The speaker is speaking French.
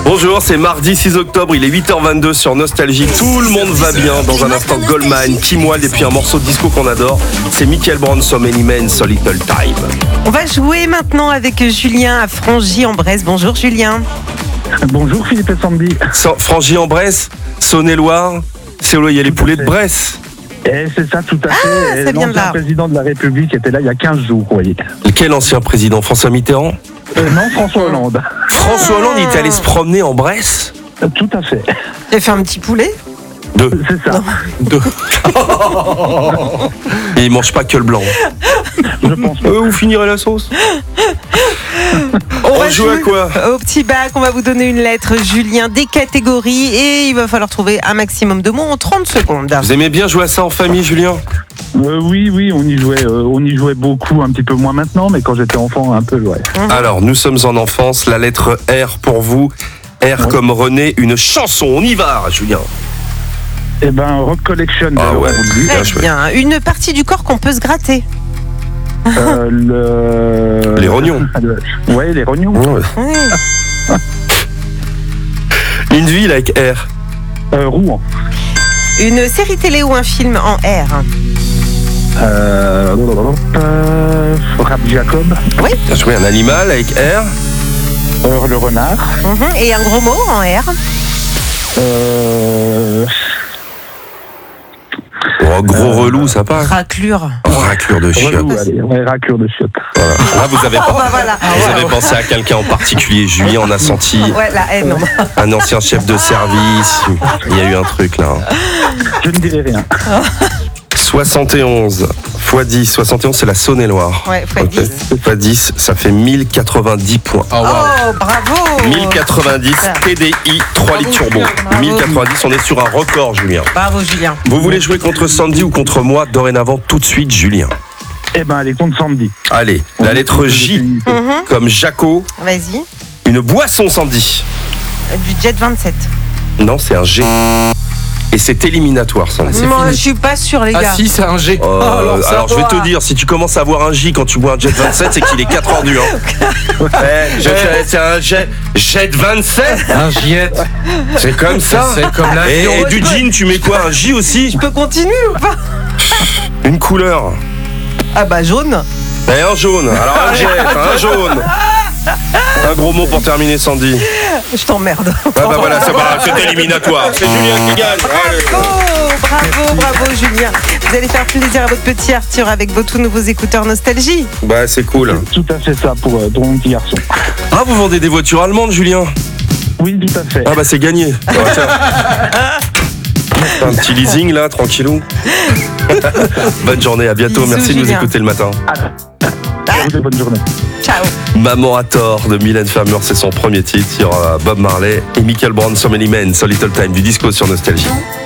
Bonjour, c'est mardi 6 octobre, il est 8h22 sur Nostalgie. Tout le monde va bien. Dans un instant, Goldman, Kim Wilde et puis un morceau de disco qu'on adore. C'est Michael Brown, So Many Men, So Little Time. On va jouer maintenant avec Julien à Frangy-en-Bresse. Bonjour Julien. Bonjour Philippe et Sandy. Frangy-en-Bresse, Saône-et-Loire, c'est où il y a les poulets de Bresse. Et c'est ça, tout à fait. ça vient de là. L'ancien président de la République était là il y a 15 jours, vous voyez. Quel ancien président? François Mitterrand? Non, François Hollande. François Hollande, il est allé se promener en Bresse? Tout à fait. Tu as fait un petit poulet? C'est ça. Deux. Et il mange pas que le blanc. Je pense pas. Vous finirez la sauce. On joue à quoi? Au petit bac, on va vous donner une lettre, Julien, des catégories, et il va falloir trouver un maximum de mots en 30 secondes. Vous aimez bien jouer à ça en famille, Julien? Oui, on y jouait beaucoup, un petit peu moins maintenant, mais quand j'étais enfant, un peu, ouais. Alors, nous sommes en enfance, la lettre R pour vous. R comme René, une chanson, on y va, Julien. Eh ben, Rock Collection. Ah ouais. Très bien. Une partie du corps qu'on peut se gratter. Les rognons. Ouais, les rognons. Ouais. Ouais. Une ville avec R. Rouen. Une série télé ou un film en R. Rap Jacob. Oui. T'as joué un animal avec R. Le renard. Et un gros mot en R. Oh, gros relou, ça passe. Raclure. Raclure de chiottes. Relou, allez, ouais, raclure de chiottes. Voilà. Là, vous avez, Voilà. vous avez pensé à quelqu'un en particulier. Julien, on a senti Ouais, la haine. un ancien chef de service. Il y a eu un truc là. Je ne dirai rien. 71 x 10. 71, c'est la Saône-et-Loire. Ouais, x 10. X 10, ça fait 1090 points. Oh, bravo. 1090 TDI 3 litres turbo. Bravo. 1090, on est sur un record, Julien. Bravo, Julien. Vous voulez jouer contre Sandy ou contre moi? Dorénavant, tout de suite, Julien. Eh ben, allez, contre Sandy. Allez, la lettre J, comme Jaco. Vas-y. Une boisson, Sandy. Du Jet 27. Non, c'est un G. Et c'est éliminatoire, Sandy. Moi, je suis pas sûre, les gars. Ah si, c'est un G. Alors je vais te dire, si tu commences à avoir un J quand tu bois un Jet 27, c'est qu'il est 4h du c'est un Jet 27. Un Giette. C'est comme ça. C'est comme la Et du jean, tu mets quoi? Un J aussi? Je peux continuer ou pas? Une couleur. Ah bah jaune. Et un jaune. Alors un Jet, un jaune. Un gros mot pour terminer, Sandy. Je t'emmerde. Ah bah voilà, c'est éliminatoire. C'est Julien qui gagne. Bravo Julien. Vous allez faire plaisir à votre petit Arthur avec vos tout nouveaux écouteurs Nostalgie. Bah c'est cool. Tout à fait ça pour mon petit garçon. Ah, vous vendez des voitures allemandes, Julien? Oui, tout à fait. Ah bah c'est gagné. Bah, tiens. Un petit leasing là, tranquillou. Bonne journée, à bientôt. Bisous, Merci de nous Julien. écouter le matin. Bonne journée. Ciao. Maman a tort de Mylène Farmer, c'est son premier titre sur Bob Marley. Et Michael Brown, So Many Men, So Little Time, du disco sur Nostalgie.